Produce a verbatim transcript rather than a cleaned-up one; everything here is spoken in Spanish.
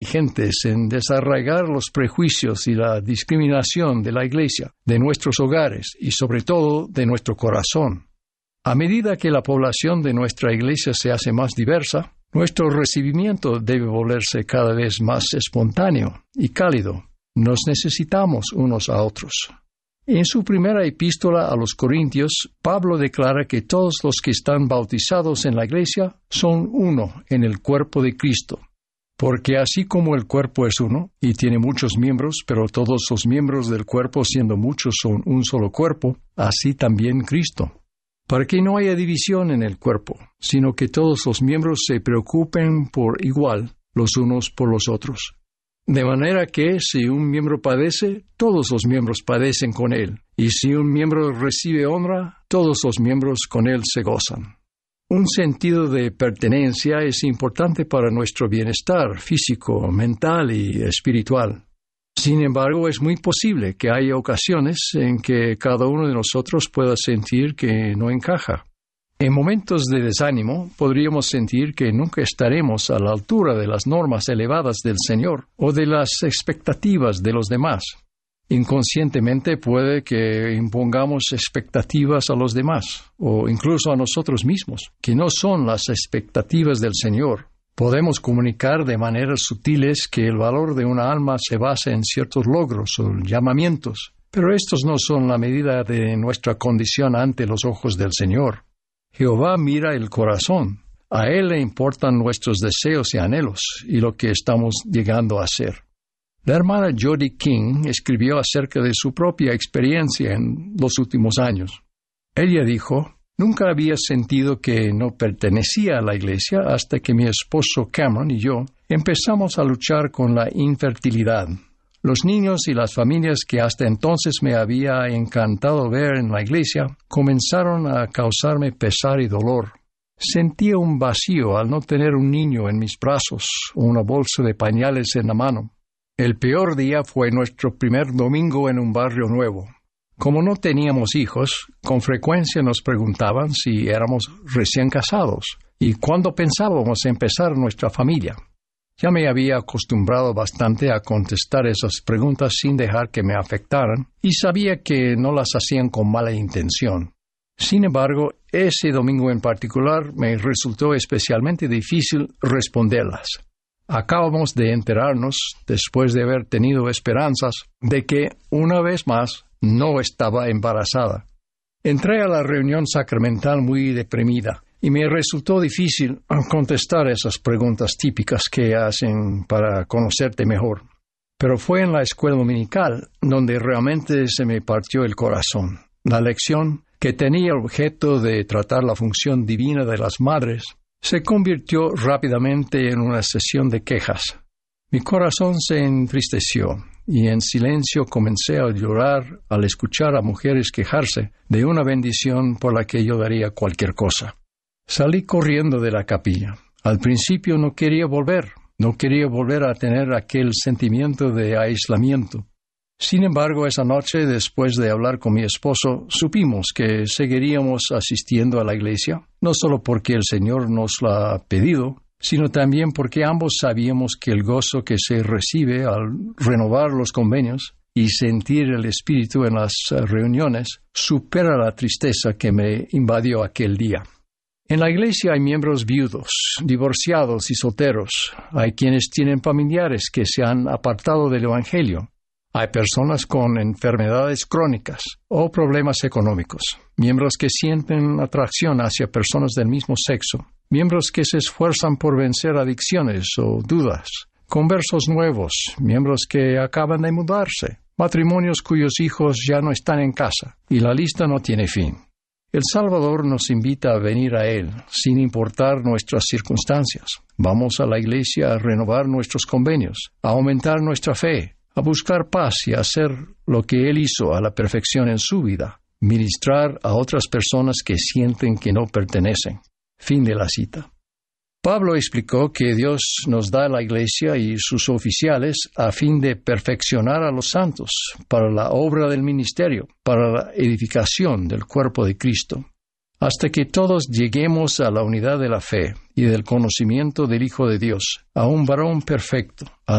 diligentes en desarraigar los prejuicios y la discriminación de la Iglesia, de nuestros hogares y sobre todo de nuestro corazón. A medida que la población de nuestra Iglesia se hace más diversa, nuestro recibimiento debe volverse cada vez más espontáneo y cálido. Nos necesitamos unos a otros. En su primera epístola a los Corintios, Pablo declara que todos los que están bautizados en la Iglesia son uno en el cuerpo de Cristo. Porque así como el cuerpo es uno, y tiene muchos miembros, pero todos los miembros del cuerpo siendo muchos son un solo cuerpo, así también Cristo. Para que no haya división en el cuerpo, sino que todos los miembros se preocupen por igual los unos por los otros. De manera que, si un miembro padece, todos los miembros padecen con él, y si un miembro recibe honra, todos los miembros con él se gozan. Un sentido de pertenencia es importante para nuestro bienestar físico, mental y espiritual. Sin embargo, es muy posible que haya ocasiones en que cada uno de nosotros pueda sentir que no encaja. En momentos de desánimo, podríamos sentir que nunca estaremos a la altura de las normas elevadas del Señor o de las expectativas de los demás. Inconscientemente puede que impongamos expectativas a los demás, o incluso a nosotros mismos, que no son las expectativas del Señor. Podemos comunicar de maneras sutiles que el valor de una alma se basa en ciertos logros o llamamientos, pero estos no son la medida de nuestra condición ante los ojos del Señor. Jehová mira el corazón. A Él le importan nuestros deseos y anhelos y lo que estamos llegando a ser. La hermana Jody King escribió acerca de su propia experiencia en los últimos años. Ella dijo, «Nunca había sentido que no pertenecía a la iglesia hasta que mi esposo Cameron y yo empezamos a luchar con la infertilidad. Los niños y las familias que hasta entonces me había encantado ver en la iglesia comenzaron a causarme pesar y dolor. Sentía un vacío al no tener un niño en mis brazos o una bolsa de pañales en la mano. El peor día fue nuestro primer domingo en un barrio nuevo. Como no teníamos hijos, con frecuencia nos preguntaban si éramos recién casados y cuándo pensábamos empezar nuestra familia. Ya me había acostumbrado bastante a contestar esas preguntas sin dejar que me afectaran, y sabía que no las hacían con mala intención. Sin embargo, ese domingo en particular me resultó especialmente difícil responderlas. Acabamos de enterarnos, después de haber tenido esperanzas, de que, una vez más, no estaba embarazada. Entré a la reunión sacramental muy deprimida, y me resultó difícil contestar esas preguntas típicas que hacen para conocerte mejor. Pero fue en la escuela dominical donde realmente se me partió el corazón. La lección, que tenía el objeto de tratar la función divina de las madres, se convirtió rápidamente en una sesión de quejas. Mi corazón se entristeció, y en silencio comencé a llorar al escuchar a mujeres quejarse de una bendición por la que yo daría cualquier cosa. Salí corriendo de la capilla. Al principio no quería volver, no quería volver a tener aquel sentimiento de aislamiento. Sin embargo, esa noche, después de hablar con mi esposo, supimos que seguiríamos asistiendo a la iglesia, no solo porque el Señor nos lo ha pedido, sino también porque ambos sabíamos que el gozo que se recibe al renovar los convenios y sentir el Espíritu en las reuniones supera la tristeza que me invadió aquel día. En la iglesia hay miembros viudos, divorciados y solteros. Hay quienes tienen familiares que se han apartado del Evangelio. Hay personas con enfermedades crónicas o problemas económicos. Miembros que sienten atracción hacia personas del mismo sexo. Miembros que se esfuerzan por vencer adicciones o dudas. Conversos nuevos. Miembros que acaban de mudarse. Matrimonios cuyos hijos ya no están en casa. Y la lista no tiene fin. El Salvador nos invita a venir a Él, sin importar nuestras circunstancias. Vamos a la iglesia a renovar nuestros convenios, a aumentar nuestra fe, a buscar paz y a hacer lo que Él hizo a la perfección en su vida, ministrar a otras personas que sienten que no pertenecen. Fin de la cita. Pablo explicó que Dios nos da la iglesia y sus oficiales a fin de perfeccionar a los santos para la obra del ministerio, para la edificación del cuerpo de Cristo, hasta que todos lleguemos a la unidad de la fe y del conocimiento del Hijo de Dios, a un varón perfecto, a